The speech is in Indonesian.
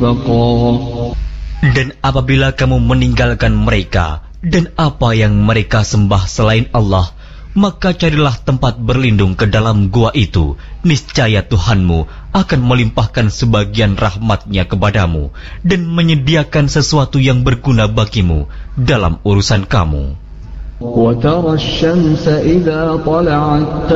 مرفقا. Dan apabila kamu meninggalkan mereka dan apa yang mereka sembah selain Allah, maka carilah tempat berlindung ke dalam gua itu. Niscaya Tuhanmu akan melimpahkan sebagian rahmatnya kepadamu dan menyediakan sesuatu yang berguna bagimu dalam urusan kamu. وترى الشمس إذا طلعت